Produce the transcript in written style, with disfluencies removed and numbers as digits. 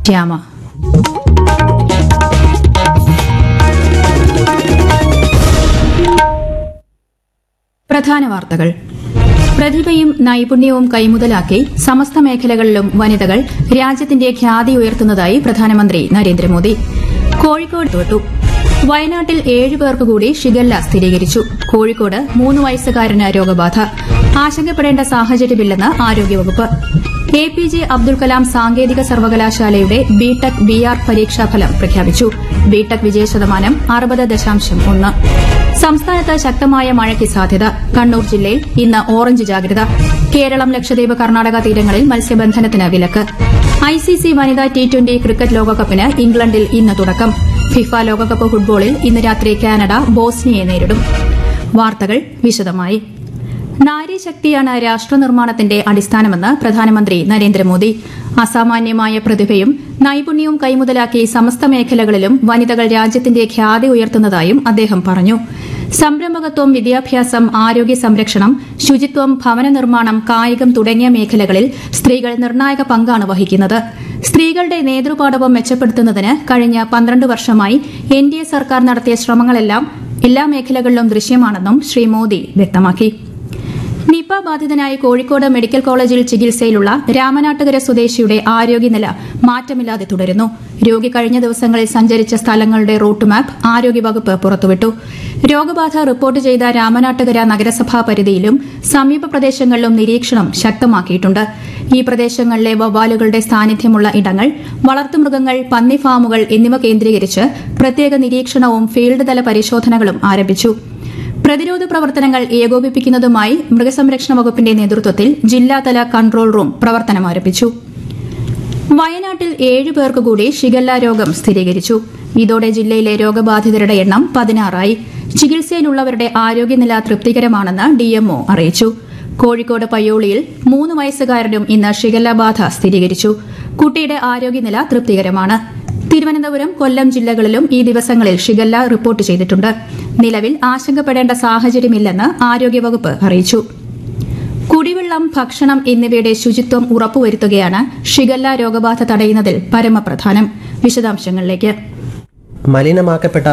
ശ്യാമ. പ്രധാന വാർത്തകൾ. പ്രതിഭയും നൈപുണ്യവും കൈമുതലാക്കി സമസ്ത മേഖലകളിലും വനിതകൾ രാജ്യത്തിന്റെ ഖ്യാതി ഉയർത്തുന്നതായി പ്രധാനമന്ത്രി നരേന്ദ്രമോദി. കോഴിക്കോട് തോറ്റു. വയനാട്ടിൽ 7 പേർക്ക് കൂടി ഷിഗല്ല സ്ഥിരീകരിച്ചു. കോഴിക്കോട് 3 വയസ്സുകാരന് രോഗബാധ. ആശങ്കപ്പെടേണ്ട സാഹചര്യമില്ലെന്ന് ആരോഗ്യവകുപ്പ്. APJ അബ്ദുൽ കലാം സാങ്കേതിക സർവകലാശാലയുടെ ബിടെക് BR പരീക്ഷാഫലം പ്രഖ്യാപിച്ചു. ബിടെക് വിജയശതമാനം 60.1. സംസ്ഥാനത്ത് ശക്തമായ മഴയ്ക്ക് സാധ്യത. കണ്ണൂർ ജില്ലയിൽ ഇന്ന് ഓറഞ്ച് ജാഗ്രത. കേരളം, ലക്ഷദ്വീപ്, കർണാടക തീരങ്ങളിൽ മത്സ്യബന്ധനത്തിന് വിലക്ക്. ICC വനിതാ T20 ക്രിക്കറ്റ് ലോകകപ്പിന് ഇംഗ്ലണ്ടിൽ ഇന്ന് തുടക്കം. ഫിഫ ലോകകപ്പ് ഫുട്ബോളിൽ ഇന്ന് രാത്രി കാനഡ ബോസ്നിയയെ നേരിടും. വാർത്തകൾ വിശദമായി. നാരീശക്തിയാണ് രാഷ്ട്രനിർമ്മാണത്തിന്റെ അടിസ്ഥാനമെന്ന് പ്രധാനമന്ത്രി നരേന്ദ്രമോദി. അസാമാന്യമായ പ്രതിഭയും നൈപുണ്യവും കൈമുതലാക്കി സമസ്ത മേഖലകളിലും വനിതകൾ രാജ്യത്തിന്റെ ഖ്യാതി ഉയർത്തുന്നതായും അദ്ദേഹം പറഞ്ഞു. സംരംഭകത്വം, വിദ്യാഭ്യാസം, ആരോഗ്യ സംരക്ഷണം, ശുചിത്വം, ഭവന നിർമ്മാണം, കായികം തുടങ്ങിയ മേഖലകളിൽ സ്ത്രീകൾ നിർണായക പങ്കാണ് വഹിക്കുന്നത്. സ്ത്രീകളുടെ നേതൃപാടവം മെച്ചപ്പെടുത്തുന്നതിന് കഴിഞ്ഞ 12 വർഷമായി NDA സർക്കാർ നടത്തിയ ശ്രമങ്ങളെല്ലാം എല്ലാ മേഖലകളിലും ദൃശ്യമാണെന്നും ശ്രീ മോദി വ്യക്തമാക്കി. നിപ ബാധിതനായി കോഴിക്കോട് മെഡിക്കൽ കോളേജിൽ ചികിത്സയിലുള്ള രാമനാട്ടുകര സ്വദേശിയുടെ ആരോഗ്യനില മാറ്റമില്ലാതെ തുടരുന്നു. രോഗി കഴിഞ്ഞ ദിവസങ്ങളിൽ സഞ്ചരിച്ച സ്ഥലങ്ങളുടെ റൂട്ട് മാപ്പ് ആരോഗ്യവകുപ്പ് പുറത്തുവിട്ടു. രോഗബാധ റിപ്പോർട്ട് ചെയ്ത രാമനാട്ടുകര നഗരസഭാ പരിധിയിലും സമീപ പ്രദേശങ്ങളിലും നിരീക്ഷണം ശക്തമാക്കിയിട്ടുണ്ട്. ഈ പ്രദേശങ്ങളിലെ വവ്വാലുകളുടെ സാന്നിധ്യമുള്ള ഇടങ്ങൾ, വളർത്തുമൃഗങ്ങൾ, പന്നി ഫാമുകൾ എന്നിവ കേന്ദ്രീകരിച്ച് പ്രത്യേക നിരീക്ഷണവും ഫീൽഡ് തല പരിശോധനകളും ആരംഭിച്ചു. പ്രതിരോധ പ്രവർത്തനങ്ങൾ ഏകോപിപ്പിക്കുന്നതുമായി മൃഗസംരക്ഷണ വകുപ്പിന്റെ നേതൃത്വത്തിൽ ജില്ലാതല കൺട്രോൾ റൂം പ്രവർത്തനമാരംഭിച്ചു. വയനാട്ടിൽ 7 പേർക്ക് കൂടി ഷിഗല്ല രോഗം സ്ഥിരീകരിച്ചു. ഇതോടെ ജില്ലയിലെ രോഗബാധിതരുടെ എണ്ണം 16 ആയി. ചികിത്സയിലുള്ളവരുടെ ആരോഗ്യനില തൃപ്തികരമാണെന്ന് DMO അറിയിച്ചു. കോഴിക്കോട് പയ്യോളിയിൽ 3 വയസ്സുകാരനും ഇന്ന് ഷിഗല്ല ബാധ സ്ഥിരീകരിച്ചു. കുട്ടിയുടെ ആരോഗ്യനില തൃപ്തികരമാണ്. തിരുവനന്തപുരം, കൊല്ലം ജില്ലകളിലും ഈ ദിവസങ്ങളിൽ ഷിഗല്ല റിപ്പോർട്ട് ചെയ്തിട്ടുണ്ട്. നിലവിൽ ആശങ്കപ്പെടേണ്ട സാഹചര്യമില്ലെന്ന് ആരോഗ്യവകുപ്പ് അറിയിച്ചു. കുടിവെള്ളം, ഭക്ഷണം എന്നിവയുടെ ശുചിത്വം ഉറപ്പുവരുത്തുകയാണ് ഷിഗല്ല രോഗബാധ തടയുന്നതിൽ പരമപ്രധാനം. വിശദാംശങ്ങളിലേക്ക്. മലിനമാക്കപ്പെട്ട